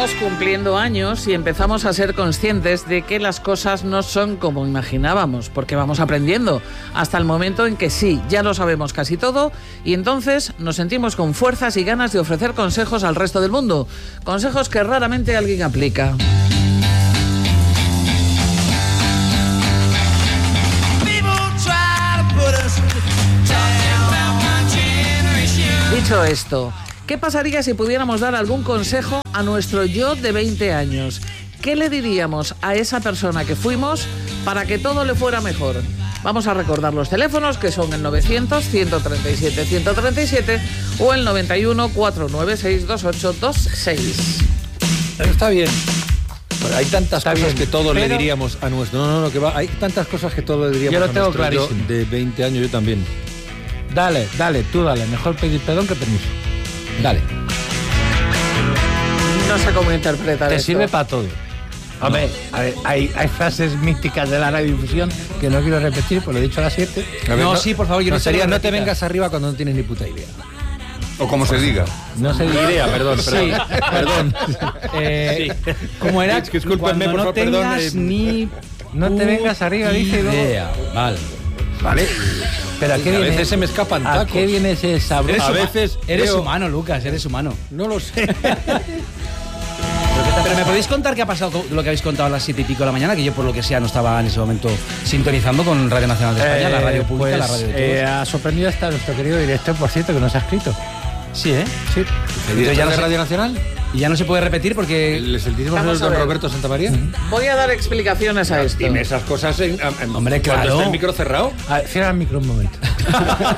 vamos cumpliendo años y empezamos a ser conscientes de que las cosas no son como imaginábamos, porque vamos aprendiendo, hasta el momento en que sí, ya lo sabemos casi todo, y entonces nos sentimos con fuerzas y ganas de ofrecer consejos al resto del mundo, consejos que raramente alguien aplica. Dicho esto, ¿qué pasaría si pudiéramos dar algún consejo a nuestro yo de 20 años? ¿Qué le diríamos a esa persona que fuimos para que todo le fuera mejor? Vamos a recordar los teléfonos, que son el 900-137-137 o el 91-496-2826. Está bien. Pero hay tantas cosas que todos le diríamos a nuestro... hay tantas cosas que todos le diríamos a nuestro yo de 20 años, yo también. Dale, tú dale. Mejor pedir perdón que permiso. Dale. No sé cómo interpretar Te esto. sirve para todo. Hombre, a ver, hay frases místicas de la radiodifusión que no quiero repetir, pues lo he dicho a las 7. No, sí, por favor, yo no sería, no te vengas arriba cuando no tienes ni puta idea. O como se diga. No se diga. Idea, perdón. Sí, perdón. Como era, Discúlpenme, cuando por no favor, tengas perdón. ni... No te vengas arriba, dice. Idea. Vale. Vale. Pero ¿a qué A viene? veces se me escapan ¿A tacos. qué viene ese sabroso? A veces Eres veo- humano, Lucas, eres humano. No lo sé. Pero ¿me podéis contar qué ha pasado con lo que habéis contado a las 7 y pico de la mañana? Que yo, por lo que sea, no estaba en ese momento sintonizando con Radio Nacional de España, la radio pública, la radio de todos. Ha sorprendido hasta nuestro querido director, por cierto, que nos ha escrito. Sí, ¿eh? Sí. Entonces ya no de se- Radio Nacional? Y ya no se puede repetir porque... ¿El excelentísimo Vamos señor a don ver. Roberto Santamaría? Voy a dar explicaciones a esto. Dime esas cosas Hombre, cuando claro. está el micro cerrado. A ver, cierra el micro un momento.